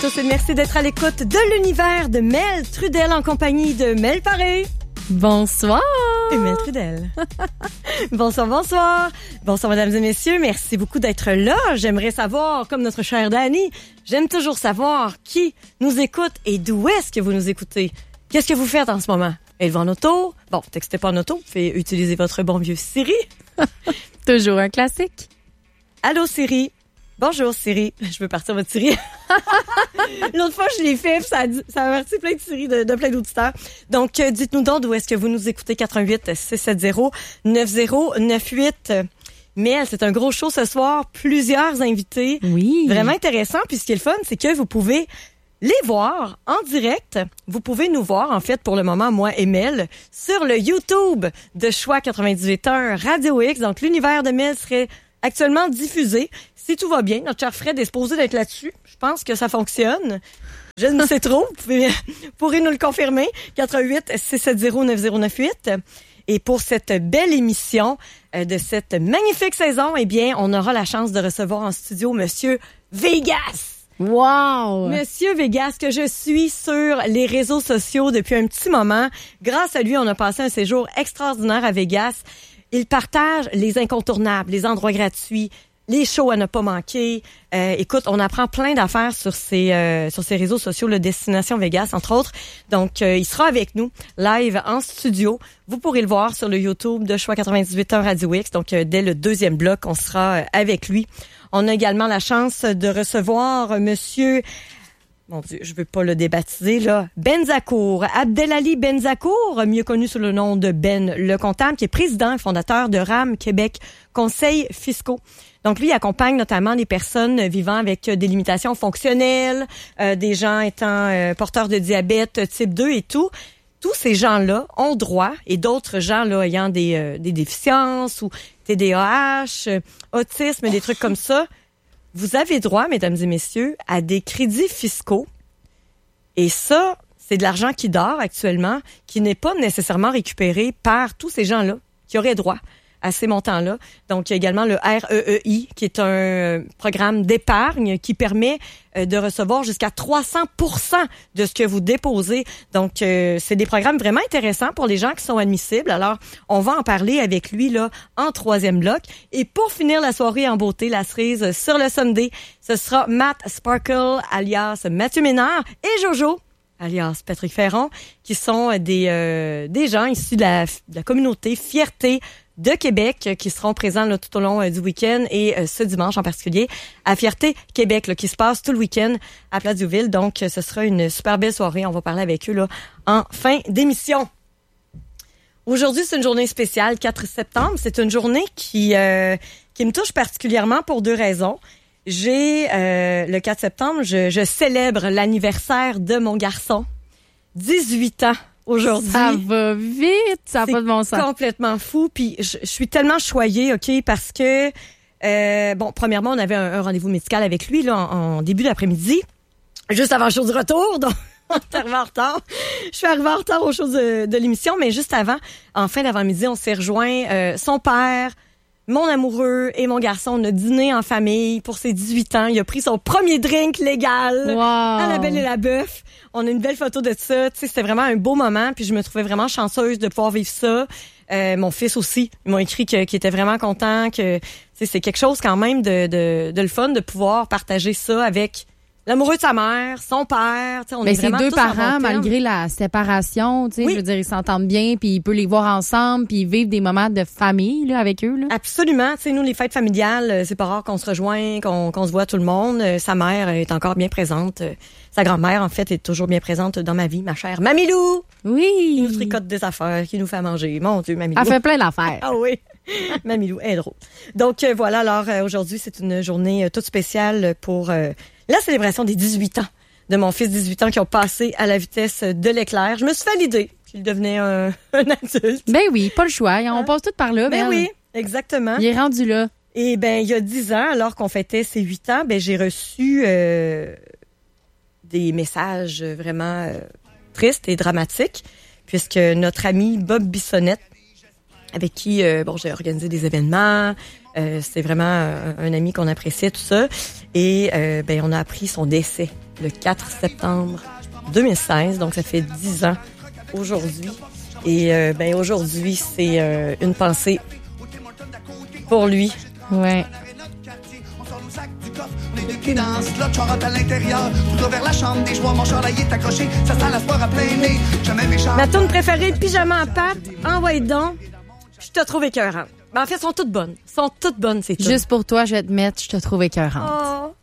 tous et merci d'être à l'écoute de l'univers de Mel Trudel en compagnie de Mel Paré. Bonsoir. Et Mel Trudel. Bonsoir, bonsoir. Bonsoir, mesdames et messieurs. Merci beaucoup d'être là. J'aimerais savoir, comme notre chère Dani, j'aime toujours savoir qui nous écoute et d'où est-ce que vous nous écoutez. Qu'est-ce que vous faites en ce moment? Êtes-vous en auto? Bon, textez pas en auto. Vous pouvez utiliser votre bon vieux Siri. Toujours un classique. Allô, Siri. Bonjour, Siri. Je veux partir votre Siri. L'autre fois, je l'ai fait, puis ça a parti plein de Siri de plein d'auditeurs. Donc, dites-nous donc d'où est-ce que vous nous écoutez. 88-670-9098. Mel, c'est un gros show ce soir. Plusieurs invités. Oui. Vraiment intéressant. Puis ce qui est le fun, c'est que vous pouvez les voir en direct. Vous pouvez nous voir, en fait, pour le moment, moi et Mel, sur le YouTube de Choix 98.1 Radio X. Donc, l'univers de Mel serait actuellement diffusé. Si tout va bien, notre cher Fred est supposé d'être là-dessus. Je pense que ça fonctionne. Je ne sais trop. Vous pourrez nous le confirmer. 88-670-9098. Et pour cette belle émission de cette magnifique saison, eh bien, on aura la chance de recevoir en studio Monsieur Vegas. Wow! Monsieur Vegas, que je suis sur les réseaux sociaux depuis un petit moment. Grâce à lui, on a passé un séjour extraordinaire à Vegas. Il partage les incontournables, les endroits gratuits, les shows à ne pas manquer. Écoute, on apprend plein d'affaires sur ses réseaux sociaux, le Destination Vegas, entre autres. Donc, il sera avec nous, live en studio. Vous pourrez le voir sur le YouTube de Choix 98.1 Radio X. Donc, dès le deuxième bloc, on sera avec lui. On a également la chance de recevoir Monsieur... Mon Dieu, je veux pas le débaptiser, là. Benzakour, Abdelali Benzakour, mieux connu sous le nom de Ben le Comptable, qui est président et fondateur de RAM Québec Conseils fiscaux. Donc, lui, il accompagne notamment les personnes vivant avec des limitations fonctionnelles, des gens étant porteurs de diabète type 2 et tout. Tous ces gens-là ont droit, et d'autres gens là ayant des déficiences ou TDAH, autisme, des trucs comme ça, vous avez droit, mesdames et messieurs, à des crédits fiscaux. Et ça, c'est de l'argent qui dort actuellement, qui n'est pas nécessairement récupéré par tous ces gens-là qui auraient droit à ces montants-là. Donc, il y a également le REEI, qui est un programme d'épargne qui permet de recevoir jusqu'à 300% de ce que vous déposez. Donc, c'est des programmes vraiment intéressants pour les gens qui sont admissibles. Alors, on va en parler avec lui là en troisième bloc. Et pour finir la soirée en beauté, la cerise sur le Sunday, ce sera Matt Sparkle, alias Mathieu Ménard, et Jojo, alias Patrick Ferron, qui sont des gens issus de la communauté Fierté de Québec qui seront présents là, tout au long du week-end et ce dimanche en particulier à Fierté Québec là, qui se passe tout le week-end à Place-Diouville. Donc, ce sera une super belle soirée. On va parler avec eux là en fin d'émission. Aujourd'hui, c'est une journée spéciale, 4 septembre. C'est une journée qui me touche particulièrement pour deux raisons. J'ai le 4 septembre, je célèbre l'anniversaire de mon garçon. 18 ans. Aujourd'hui. Ça va vite, ça n'a pas de bon sens. C'est complètement fou, puis je suis tellement choyée, OK, parce que, premièrement, on avait un rendez-vous médical avec lui là en début d'après-midi, juste avant le show du retour, donc on est arrivé en retard. Je suis arrivée en retard au show de l'émission, mais juste avant, en fin d'avant-midi, on s'est rejoint son père, mon amoureux et mon garçon. On a dîné en famille pour ses 18 ans. Il a pris son premier drink légal à la Belle et la Bœuf. On a une belle photo de ça. Tu sais, c'était vraiment un beau moment. Puis je me trouvais vraiment chanceuse de pouvoir vivre ça. Mon fils aussi, ils m'ont écrit qu'il était vraiment content. Que c'est quelque chose quand même de le fun de pouvoir partager ça avec l'amoureux de sa mère, son père. On mais est ces vraiment deux tous en parents, bon terme. malgré la séparation, tu sais, Oui. je veux dire, ils s'entendent bien, puis il peut les voir ensemble, puis vivre des moments de famille là, avec eux. Là. Absolument. Tu sais, nous, les fêtes familiales, c'est pas rare qu'on se rejoigne, qu'on se voit tout le monde. Sa mère est encore bien présente. Sa grand-mère, en fait, est toujours bien présente dans ma vie, ma chère Mamilou. Oui. Qui nous tricote des affaires, qui nous fait manger. Mon Dieu, Mamilou. Elle fait plein d'affaires. Ah oui. Mamilou, elle est drôle. Donc, voilà. Alors, aujourd'hui, c'est une journée toute spéciale pour la célébration des 18 ans de mon fils, 18 ans, qui ont passé à la vitesse de l'éclair. Je me suis fait l'idée qu'il devenait un adulte. Ben oui, pas le choix. On passe tout par là. Ben Mel. oui, exactement. Il est rendu là. Et ben il y a 10 ans, alors qu'on fêtait ses 8 ans, ben j'ai reçu des messages vraiment tristes et dramatiques, puisque notre ami Bob Bissonnette, avec qui j'ai organisé des événements, c'est vraiment un ami qu'on appréciait, tout ça, et on a appris son décès le 4 septembre 2016, donc ça fait 10 ans aujourd'hui. Et aujourd'hui, c'est une pensée pour lui. Ouais. Ma tourne préférée, Pyjama à Pat, envoie donc. Je te trouve écœurante. En fait, elles sont toutes bonnes. Elles sont toutes bonnes, c'est tout. Juste pour toi, je vais te mettre, je te trouve écœurante. Oh.